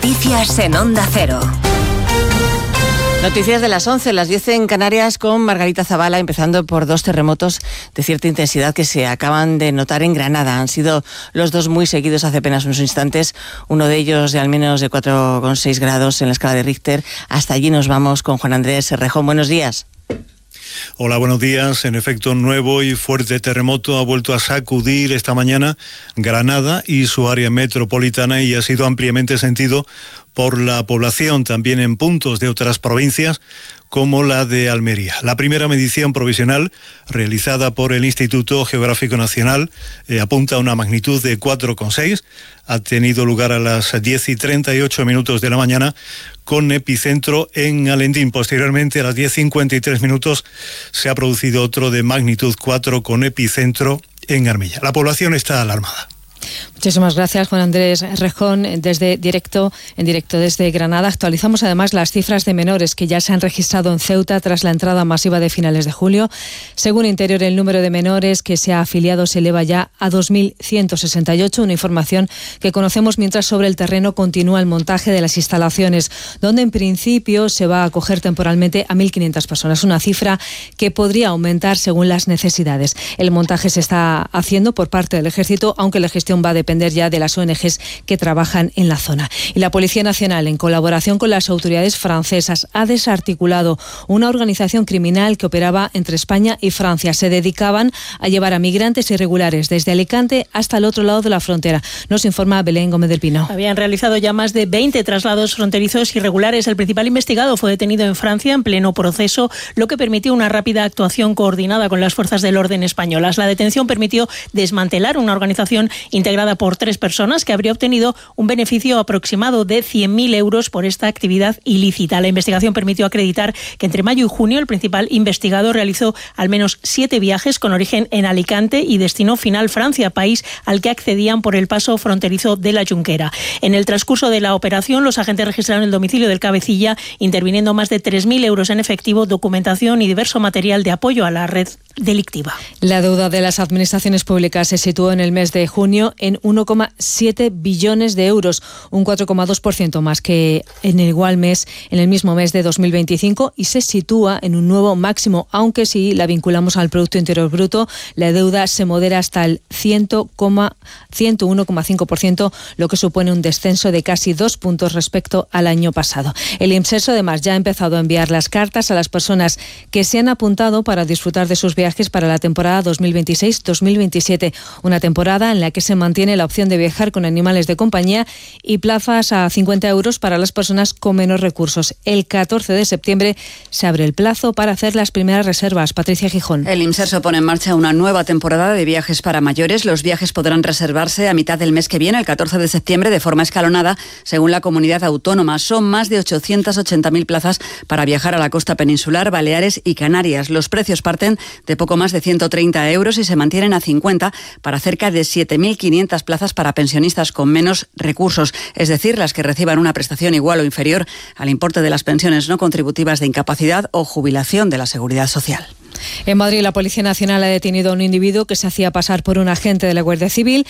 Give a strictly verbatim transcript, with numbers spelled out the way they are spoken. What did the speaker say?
Noticias en Onda Cero. Noticias de las once, las diez en Canarias, con Margarita Zavala, empezando por dos terremotos de cierta intensidad que se acaban de notar en Granada. Han sido los dos muy seguidos hace apenas unos instantes, uno de ellos de al menos de cuatro coma seis grados en la escala de Richter. Hasta allí nos vamos con Juan Andrés Rejón. Buenos días. Hola, buenos días. En efecto, un nuevo y fuerte terremoto ha vuelto a sacudir esta mañana Granada y su área metropolitana y ha sido ampliamente sentido por la población, también en puntos de otras provincias como la de Almería. La primera medición provisional realizada por el Instituto Geográfico Nacional eh, apunta a una magnitud de cuatro coma seis. Ha tenido lugar a las diez y treinta y ocho minutos de la mañana con epicentro en Alendín. Posteriormente, a las diez y cincuenta y tres minutos, se ha producido otro de magnitud cuatro con epicentro en Armilla. La población está alarmada. Muchísimas gracias, Juan Andrés Rejón. Desde directo, en directo desde Granada, actualizamos además las cifras de menores que ya se han registrado en Ceuta tras la entrada masiva de finales de julio. Según Interior, el número de menores que se ha afiliado se eleva ya a dos mil ciento sesenta y ocho, una información que conocemos mientras sobre el terreno continúa el montaje de las instalaciones, donde en principio se va a acoger temporalmente a mil quinientas personas, una cifra que podría aumentar según las necesidades. El montaje se está haciendo por parte del Ejército, aunque la gestión va a depender ya de las O N Ges que trabajan en la zona. Y la Policía Nacional, en colaboración con las autoridades francesas, ha desarticulado una organización criminal que operaba entre España y Francia. Se dedicaban a llevar a migrantes irregulares desde Alicante hasta el otro lado de la frontera. Nos informa Belén Gómez del Pino. Habían realizado ya más de veinte traslados fronterizos irregulares. El principal investigado fue detenido en Francia en pleno proceso, lo que permitió una rápida actuación coordinada con las fuerzas del orden españolas. La detención permitió desmantelar una organización integrada por tres personas que habría obtenido un beneficio aproximado de cien mil euros por esta actividad ilícita. La investigación permitió acreditar que entre mayo y junio el principal investigado realizó al menos siete viajes con origen en Alicante y destino final Francia, país al que accedían por el paso fronterizo de la Junquera. En el transcurso de la operación, los agentes registraron el domicilio del cabecilla, interviniendo más de tres mil euros en efectivo, documentación y diverso material de apoyo a la red delictiva. La deuda de las administraciones públicas se situó en el mes de junio en uno coma siete billones de euros, un cuatro coma dos por ciento más que en el igual mes, en el mismo mes de dos mil veinticinco, y se sitúa en un nuevo máximo, aunque si la vinculamos al Producto Interior Bruto, la deuda se modera hasta el ciento uno coma cinco por ciento, lo que supone un descenso de casi dos puntos respecto al año pasado. El IMSESO además ya ha empezado a enviar las cartas a las personas que se han apuntado para disfrutar de sus viajes para la temporada dos mil veintiséis dos mil veintisiete, una temporada en la que se mantiene la opción de viajar con animales de compañía y plazas a cincuenta euros para las personas con menos recursos. El catorce de septiembre se abre el plazo para hacer las primeras reservas. Patricia Gijón. El IMSERSO pone en marcha una nueva temporada de viajes para mayores. Los viajes podrán reservarse a mitad del mes que viene, el catorce de septiembre, de forma escalonada, según la comunidad autónoma. Son más de ochocientas ochenta mil plazas para viajar a la costa peninsular, Baleares y Canarias. Los precios parten de poco más de ciento treinta euros y se mantienen a cincuenta para cerca de siete mil quinientas plazas para pensionistas con menos recursos, es decir, las que reciban una prestación igual o inferior al importe de las pensiones no contributivas de incapacidad o jubilación de la Seguridad Social. En Madrid, la Policía Nacional ha detenido a un individuo que se hacía pasar por un agente de la Guardia Civil